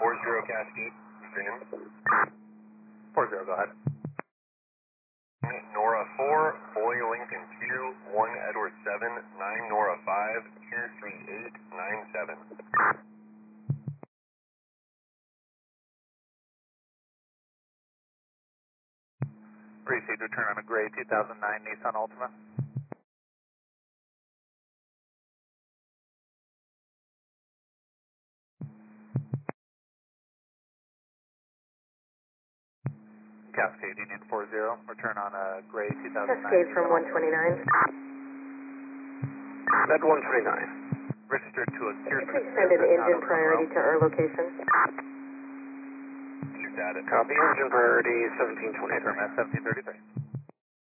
40 Cascade, afternoon. 40, go ahead. Nora 4, Boy Lincoln 2, 1 Edward 7, 9 Nora 5, 23897. Received return on a gray 2009 Nissan Altima. Cascade Union 40, return on a gray 2009 Cascade from 129. Med 129. Registered to a Sears. Please send an engine priority to our location. Copy, engine priority 1723. Affirm at 1733.